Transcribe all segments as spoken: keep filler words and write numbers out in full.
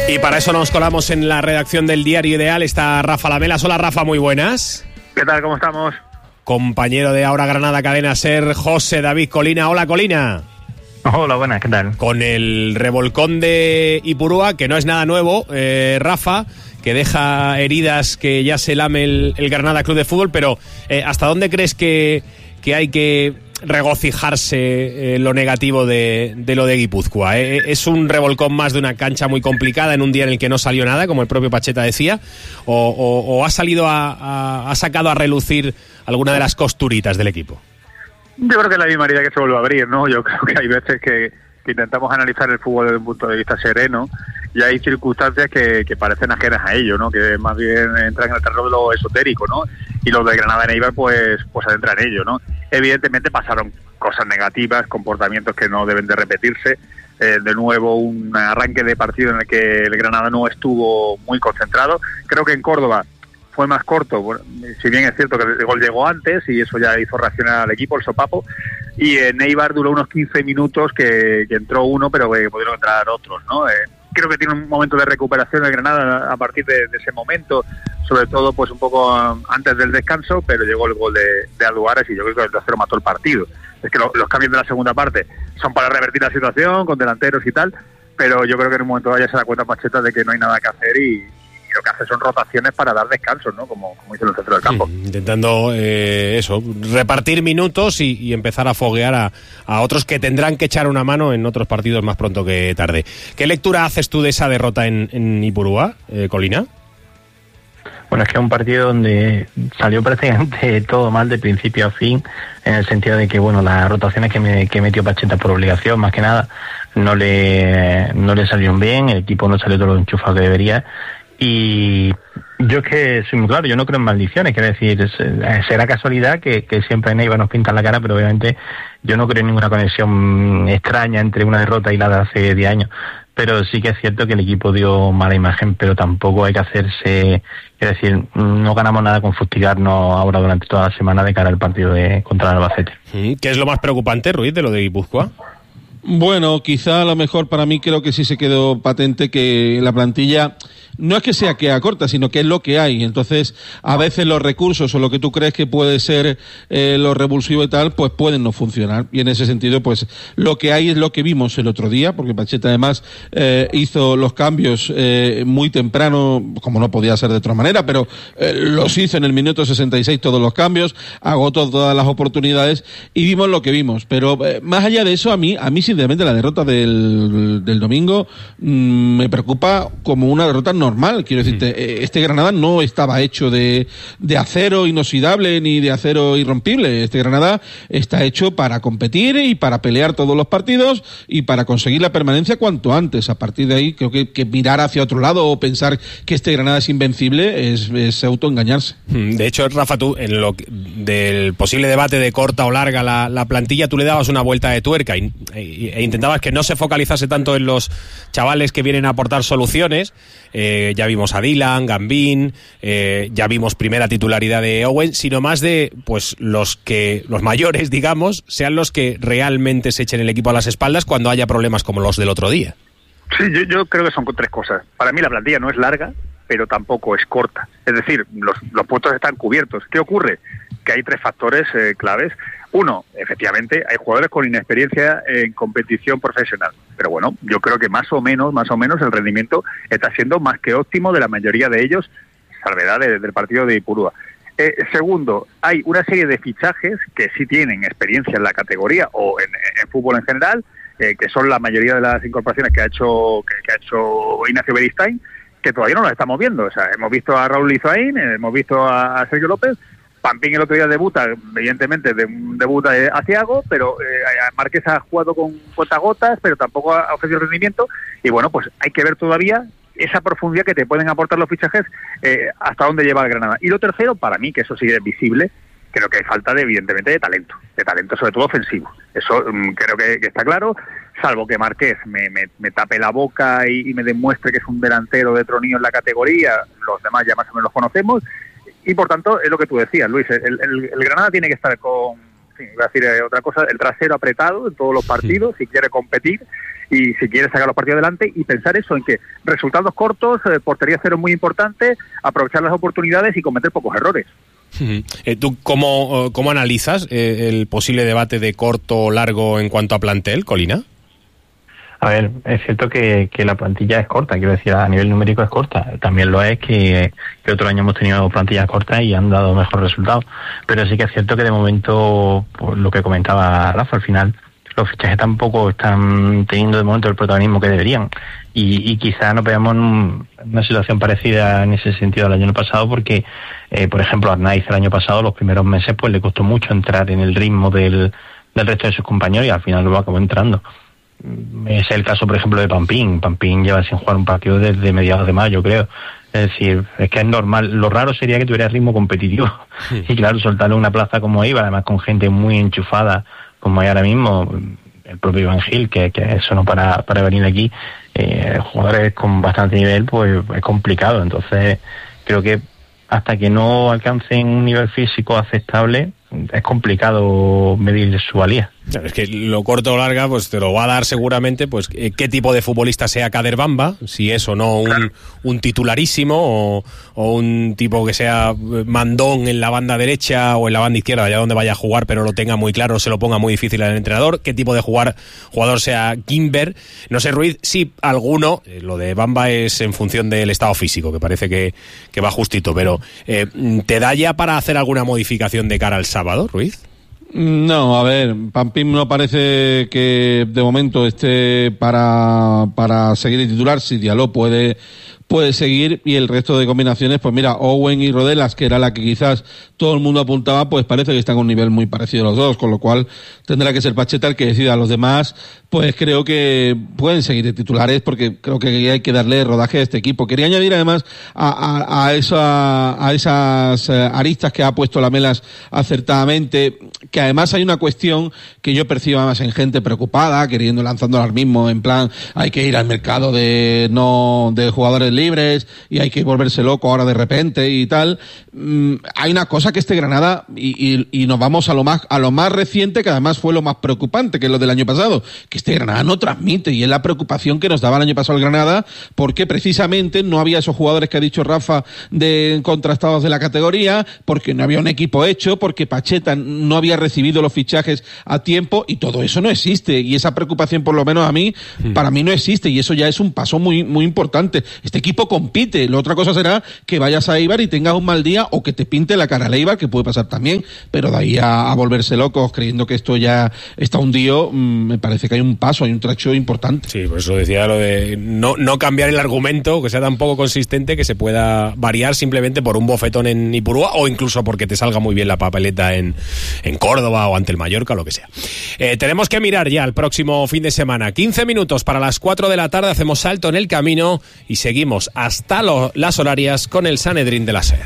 Y para eso nos colamos en la redacción del Diario Ideal. Está Rafa Lamelas. Hola, Rafa, muy buenas. ¿Qué tal? ¿Cómo estamos? Compañero de Ahora Granada Cadena SER, José David Colina. Hola, Colina. Hola, buenas, ¿qué tal? Con el revolcón de Ipurúa, que no es nada nuevo, eh, Rafa, que deja heridas que ya se lame el, el Granada Club de Fútbol, pero eh, ¿hasta dónde crees que, que hay que regocijarse eh, lo negativo de, de lo de Guipúzcoa? ¿Eh? ¿Es un revolcón más de una cancha muy complicada en un día en el que no salió nada, como el propio Pacheta decía? ¿O, o, o ha salido a, a, ha sacado a relucir alguna de las costuritas del equipo? Yo creo que es la misma herida que se vuelve a abrir, ¿no? Yo creo que hay veces que, que intentamos analizar el fútbol desde un punto de vista sereno y hay circunstancias que, que parecen ajenas a ello, ¿no? Que más bien entran en el terreno de lo esotérico, ¿no? Y los de Granada y Eibar pues, pues adentran en ello, ¿no? Evidentemente pasaron cosas negativas, comportamientos que no deben de repetirse. Eh, de nuevo un arranque de partido en el que el Granada no estuvo muy concentrado. Creo que en Córdoba fue más corto, bueno, si bien es cierto que el gol llegó antes y eso ya hizo reaccionar al equipo, el sopapo, y en Eibar duró unos quince minutos que, que entró uno, pero que pudieron entrar otros, ¿no? Eh, creo que tiene un momento de recuperación el Granada a partir de, de ese momento, sobre todo pues un poco um, antes del descanso, pero llegó el gol de, de Alduares y yo creo que el tercero mató el partido. Es que lo, los cambios de la segunda parte son para revertir la situación con delanteros y tal, pero yo creo que en un momento dado ya se da cuenta Pacheta de que no hay nada que hacer y y lo que hace son rotaciones para dar descansos, ¿no? Como, como dice en el centro del campo. Sí, intentando eh, eso, repartir minutos y, y empezar a foguear a, a otros que tendrán que echar una mano en otros partidos más pronto que tarde. ¿Qué lectura haces tú de esa derrota en, en Ipurúa, eh, Colina? Bueno, es que es un partido donde salió prácticamente todo mal de principio a fin, en el sentido de que, bueno, las rotaciones que, me, que metió Pacheta por obligación, más que nada, no le, no le salieron bien, el equipo no salió todo lo enchufado que debería. Y yo es que soy muy claro, yo no creo en maldiciones, quiero decir, es, será casualidad que, que siempre en Eibar nos pintan la cara, pero obviamente yo no creo en ninguna conexión extraña entre una derrota y la de hace diez años. Pero sí que es cierto que el equipo dio mala imagen, pero tampoco hay que hacerse, quiero decir, no ganamos nada con fustigarnos ahora durante toda la semana de cara al partido de contra el Albacete. ¿Qué es lo más preocupante, Ruiz, de lo de Guipúzcoa? Bueno, quizá a lo mejor para mí creo que sí se quedó patente que la plantilla no es que sea queda corta, sino que es lo que hay. Entonces, a veces los recursos o lo que tú crees que puede ser eh, lo revulsivo y tal, pues pueden no funcionar. Y en ese sentido, pues lo que hay es lo que vimos el otro día, porque Pacheta además eh, hizo los cambios eh, muy temprano, como no podía ser de otra manera, pero eh, los hizo en el minuto sesenta y seis todos los cambios, agotó todas las oportunidades y vimos lo que vimos. Pero eh, más allá de eso, a mí, a mí sinceramente la derrota del, del domingo mmm, me preocupa como una derrota normal. normal, quiero decirte, este Granada no estaba hecho de, de acero inoxidable ni de acero irrompible. Este Granada está hecho para competir y para pelear todos los partidos y para conseguir la permanencia cuanto antes. A partir de ahí, creo que, que mirar hacia otro lado o pensar que este Granada es invencible es, es autoengañarse. De hecho, Rafa, tú, en lo del posible debate de corta o larga la, la plantilla, tú le dabas una vuelta de tuerca y, e, e intentabas que no se focalizase tanto en los chavales que vienen a aportar soluciones. Eh, ya vimos a Dylan, Gambín, eh, ya vimos primera titularidad de Owen, sino más de pues los que los mayores, digamos, sean los que realmente se echen el equipo a las espaldas cuando haya problemas como los del otro día. Sí, yo, yo creo que son tres cosas. Para mí la plantilla no es larga, pero tampoco es corta. Es decir, los, los puestos están cubiertos. ¿Qué ocurre? Que hay tres factores eh, claves. Uno, efectivamente, hay jugadores con inexperiencia en competición profesional. Pero bueno, yo creo que más o menos, más o menos el rendimiento está siendo más que óptimo de la mayoría de ellos, salvedad de, del partido de Ipurúa. Eh, segundo, hay una serie de fichajes que sí tienen experiencia en la categoría o en, en fútbol en general, eh, que son la mayoría de las incorporaciones que ha hecho que, que ha hecho Ignacio Beristain, que todavía no las estamos viendo. O sea, hemos visto a Raúl Lizoaín, hemos visto a, a Sergio López. Pampín el otro día debuta, evidentemente de, debuta aciago, pero eh, Márquez ha jugado con cuentagotas, pero tampoco ha ofrecido rendimiento, y bueno, pues hay que ver todavía esa profundidad que te pueden aportar los fichajes, eh, hasta dónde lleva el Granada. Y lo tercero, para mí, que eso sí es visible, creo que hay falta de, evidentemente, de talento, de talento sobre todo ofensivo. Eso um, creo que, que está claro, salvo que Márquez me, me, me tape la boca y, y me demuestre que es un delantero de tronío en la categoría, los demás ya más o menos los conocemos. Y por tanto, es lo que tú decías, Luis, el, el, el Granada tiene que estar con, sí, voy a decir eh, otra cosa, el trasero apretado en todos los partidos, sí. si quiere competir y si quiere sacar los partidos adelante, y pensar eso, en que resultados cortos, eh, portería cero muy importante, aprovechar las oportunidades y cometer pocos errores. Eh, ¿Tú cómo, cómo analizas eh, el posible debate de corto o largo en cuanto a plantel, Colina? A ver, es cierto que, que la plantilla es corta, quiero decir, a nivel numérico es corta. También lo es que, que otro año hemos tenido plantillas cortas y han dado mejores resultados. Pero sí que es cierto que de momento, pues, lo que comentaba Rafa, al final, los fichajes tampoco están teniendo de momento el protagonismo que deberían. Y, y quizá nos veamos en una situación parecida en ese sentido al año pasado, porque, eh, por ejemplo, a Arnaiz el año pasado, los primeros meses, pues le costó mucho entrar en el ritmo del, del resto de sus compañeros y al final luego acabó entrando. Es el caso, por ejemplo, de Pampín. Pampín lleva sin jugar un partido desde mediados de mayo, creo. Es decir, es que es normal. Lo raro sería que tuviera ritmo competitivo. Sí. Y claro, soltarle una plaza como Eibar, además con gente muy enchufada, como hay ahora mismo, el propio Iván Gil, que, que eso no para, para venir aquí, eh, jugadores con bastante nivel, pues es complicado. Entonces, creo que hasta que no alcancen un nivel físico aceptable, es complicado medir su valía. Es que lo corto o larga, pues te lo va a dar seguramente, pues qué tipo de futbolista sea Kader Bamba, si es o no un, un titularísimo o, o un tipo que sea mandón en la banda derecha o en la banda izquierda, allá donde vaya a jugar, pero lo tenga muy claro, se lo ponga muy difícil al entrenador, qué tipo de jugar, jugador sea Kimber, no sé, Ruiz, sí, alguno, eh, lo de Bamba es en función del estado físico, que parece que, que va justito, pero eh, ¿te da ya para hacer alguna modificación de cara al sábado, Ruiz? No, a ver, Pampín no parece que de momento esté para, para seguir el titular. Si Diallo puede, puede seguir, y el resto de combinaciones, pues mira, Owen y Rodelas, que era la que quizás todo el mundo apuntaba, pues parece que están a un nivel muy parecido los dos, con lo cual tendrá que ser Pacheta el que decida. A los demás, pues creo que pueden seguir de titulares, porque creo que hay que darle rodaje a este equipo. Quería añadir además a, a, a, esa, a esas aristas que ha puesto Lamelas acertadamente, que además hay una cuestión que yo percibo más en gente preocupada, queriendo lanzando alarmismo, en plan, hay que ir al mercado de no de jugadores libres y hay que volverse loco ahora de repente y tal. Mm, hay una cosa que este Granada, y, y, y nos vamos a lo más a lo más reciente, que además fue lo más preocupante, que es lo del año pasado, que este Granada no transmite, y es la preocupación que nos daba el año pasado el Granada, porque precisamente no había esos jugadores que ha dicho Rafa de contrastados de la categoría, porque no había un equipo hecho, porque Pacheta no había recibido los fichajes a tiempo, y todo eso no existe, y esa preocupación, por lo menos a mí, sí. para mí no existe, y eso ya es un paso muy muy importante. Este equipo compite, la otra cosa será que vayas a Eibar y tengas un mal día, o que te pinte la cara al Eibar, que puede pasar también, pero de ahí a, a volverse locos creyendo que esto ya está hundido, mmm, me parece que hay un paso, hay un trecho importante. Sí, por eso decía lo de no, no cambiar el argumento, que sea tan poco consistente, que se pueda variar simplemente por un bofetón en Ipurúa, o incluso porque te salga muy bien la papeleta en, en Córdoba o ante el Mallorca o lo que sea. Eh, tenemos que mirar ya el próximo fin de semana. quince minutos para las cuatro de la tarde, hacemos salto en el camino y seguimos hasta lo, las horarias con el Sanedrín de la SER.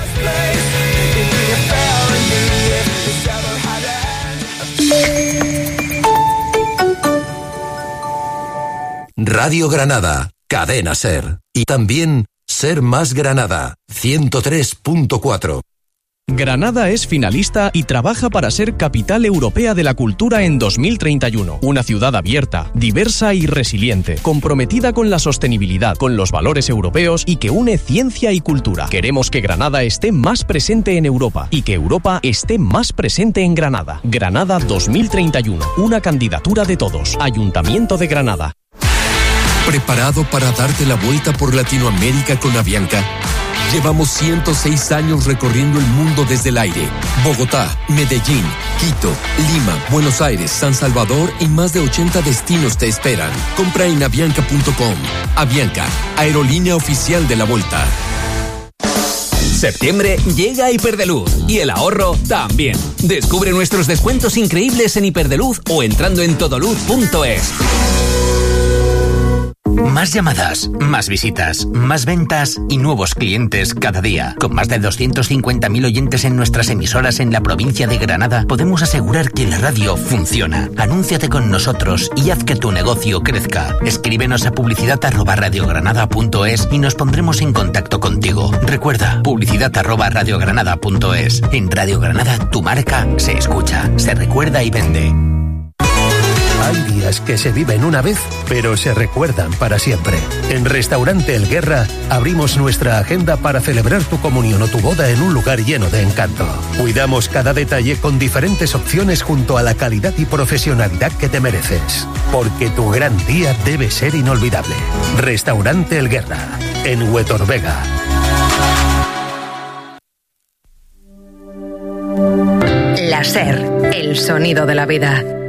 Radio Granada, Cadena SER. Y también SER Más Granada, ciento tres punto cuatro. Granada es finalista y trabaja para ser capital europea de la cultura en dos mil treinta y uno. Una ciudad abierta, diversa y resiliente, comprometida con la sostenibilidad, con los valores europeos y que une ciencia y cultura. Queremos que Granada esté más presente en Europa y que Europa esté más presente en Granada. Granada dos mil treinta y uno, una candidatura de todos. Ayuntamiento de Granada. ¿Preparado para darte la vuelta por Latinoamérica con Avianca? Llevamos ciento seis años recorriendo el mundo desde el aire. Bogotá, Medellín, Quito, Lima, Buenos Aires, San Salvador y más de ochenta destinos te esperan. Compra en avianca punto com. Avianca, aerolínea oficial de la Volta. Septiembre llega a Hiperdeluz y el ahorro también. Descubre nuestros descuentos increíbles en Hiperdeluz o entrando en todoluz punto es. Más llamadas, más visitas, más ventas y nuevos clientes cada día. Con más de doscientos cincuenta mil oyentes en nuestras emisoras en la provincia de Granada, podemos asegurar que la radio funciona. Anúnciate con nosotros y haz que tu negocio crezca. Escríbenos a publicidad arroba radiogranada punto es y nos pondremos en contacto contigo. Recuerda, publicidad arroba radiogranada punto es. En Radio Granada, tu marca se escucha, se recuerda y vende. Hay días que se viven una vez, pero se recuerdan para siempre. En Restaurante El Guerra abrimos nuestra agenda para celebrar tu comunión o tu boda en un lugar lleno de encanto. Cuidamos cada detalle con diferentes opciones junto a la calidad y profesionalidad que te mereces. Porque tu gran día debe ser inolvidable. Restaurante El Guerra, en Huetor Vega. La SER, el sonido de la vida.